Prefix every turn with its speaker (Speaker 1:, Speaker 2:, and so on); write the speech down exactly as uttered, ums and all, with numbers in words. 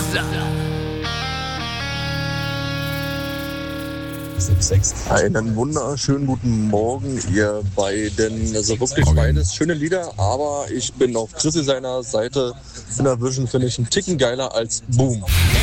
Speaker 1: Einen wunderschönen guten Morgen, ihr beiden. Also wirklich
Speaker 2: Morgen.
Speaker 1: beides schöne Lieder, aber ich bin auf Chrissy seiner Seite. In der Vision finde ich einen Ticken geiler als Boom.